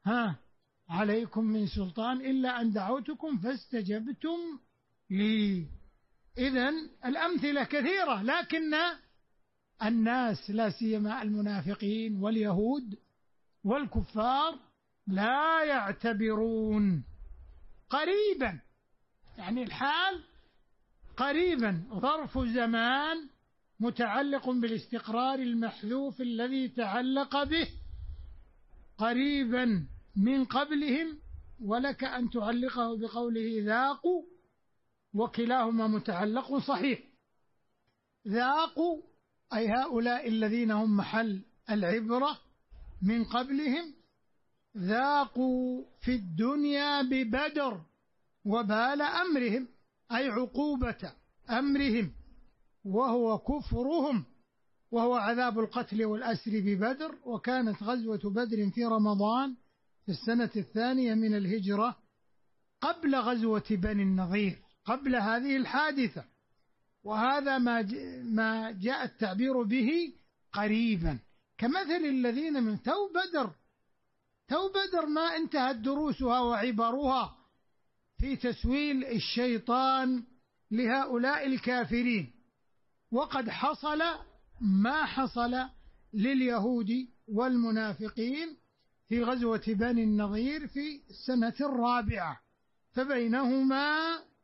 عليكم من سلطان إلا أن دعوتكم فاستجبتم لي. إذن الأمثلة كثيرة، لكن الناس لا سيما المنافقين واليهود والكفار لا يعتبرون. قريبا يعني الحال قريبا ظرف زمان متعلق بالاستقرار المحذوف الذي تعلق به. قريبا من قبلهم، ولك أن تعلقه بقوله ذاقوا، وكلاهما متعلق صحيح. ذاقوا أي هؤلاء الذين هم محل العبرة من قبلهم، ذاقوا في الدنيا ببدر وبال أمرهم، أي عقوبة أمرهم، وهو كفرهم، وهو عذاب القتل والأسر ببدر. وكانت غزوة بدر في رمضان في السنة 2 من الهجرة قبل غزوة بني النضير، قبل هذه الحادثة. وهذا ما جاء التعبير به قريبا، كمثل الذين من تو بدر ما انتهت دروسها وعبرها في تسويل الشيطان لهؤلاء الكافرين. وقد حصل ما حصل لليهود والمنافقين في غزوة بني النضير في السنة 4، فبينهما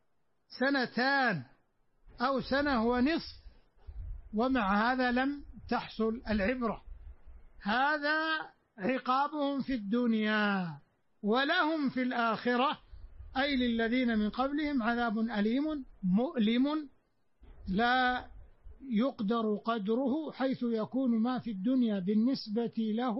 2 أو 1.5 سنة، ومع هذا لم تحصل العبرة. هذا عقابهم في الدنيا، ولهم في الآخرة أي للذين من قبلهم عذاب أليم مؤلم لا يقدر قدره، حيث يكون ما في الدنيا بالنسبة له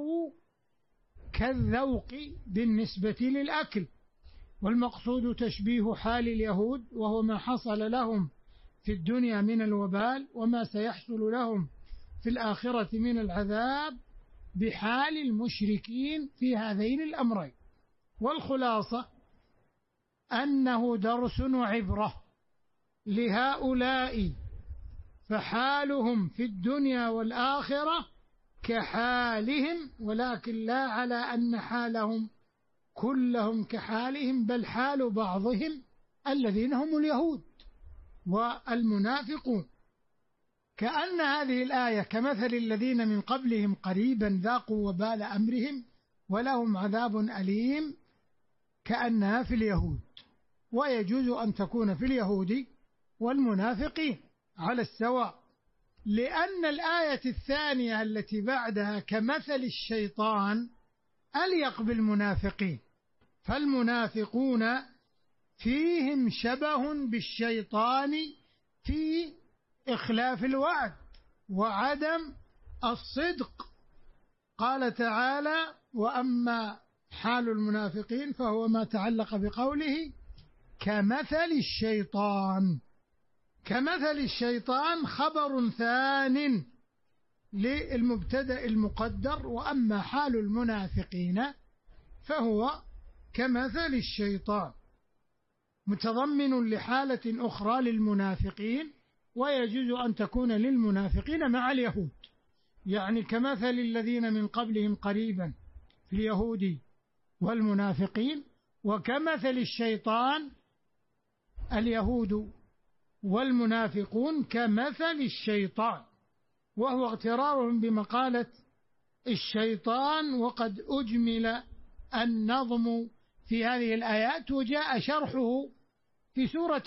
كالذوق بالنسبة للأكل. والمقصود تشبيه حال اليهود، وهو ما حصل لهم في الدنيا من الوبال وما سيحصل لهم في الآخرة من العذاب، بحال المشركين في هذين الأمرين. والخلاصة أنه درس وعبرة لهؤلاء، فحالهم في الدنيا والآخرة كحالهم، ولكن لا على أن حالهم كلهم كحالهم، بل حال بعضهم الذين هم اليهود والمنافقون. كأن هذه الآية كمثل الذين من قبلهم قريبا ذاقوا وبال أمرهم ولهم عذاب أليم، كأنها في اليهود، ويجوز أن تكون في اليهود والمنافقين على السواء، لأن الآية الثانية التي بعدها كمثل الشيطان أليق بالمنافقين، فالمنافقون فيهم شبه بالشيطان في إخلاف الوعد وعدم الصدق. قال تعالى: وأما حال المنافقين فهو ما تعلق بقوله كمثل الشيطان. كمثل الشيطان خبر ثان للمبتدأ المقدر، وأما حال المنافقين فهو كمثل الشيطان، متضمن لحالة أخرى للمنافقين، ويجوز أن تكون للمنافقين مع اليهود، يعني كمثل الذين من قبلهم قريبا في اليهود والمنافقين، وكمثل الشيطان اليهود والمنافقون كمثل الشيطان، وهو اغترارهم بمقالة الشيطان. وقد أجمل النظم في هذه الآيات، وجاء شرحه في سورة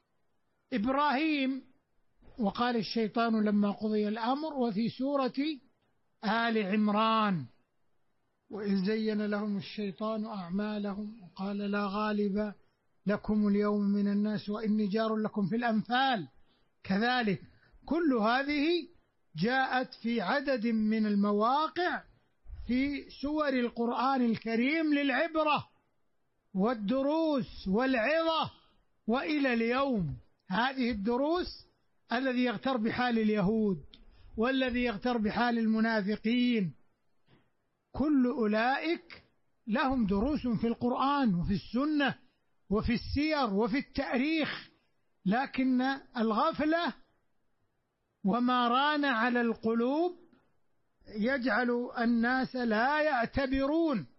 إبراهيم: وقال الشيطان لما قضي الأمر، وفي سورة آل عمران: وإذ زين لهم الشيطان أعمالهم وقال لا غالب لكم اليوم من الناس وإني جار لكم في الأنفال. كذلك كل هذه جاءت في عدد من المواقع في سور القرآن الكريم للعبرة والدروس والعظة. وإلى اليوم هذه الدروس الذي يغتر بحال اليهود والذي يغتر بحال المنافقين، كل أولئك لهم دروس في القرآن وفي السنة وفي السير وفي التاريخ، لكن الغفلة وما ران على القلوب يجعل الناس لا يعتبرون